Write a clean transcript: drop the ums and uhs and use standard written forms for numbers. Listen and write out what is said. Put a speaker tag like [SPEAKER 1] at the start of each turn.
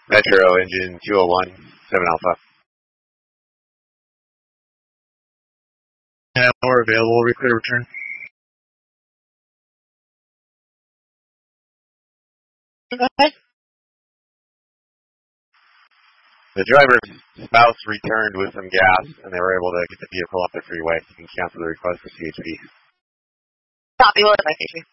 [SPEAKER 1] Metro engine 201, 7 Alpha. Yeah, we're available. We're clear to return. The driver's spouse returned with some gas, and they were able to get the vehicle off the freeway. You can cancel the request for CHP.
[SPEAKER 2] Copy, what is my CHP?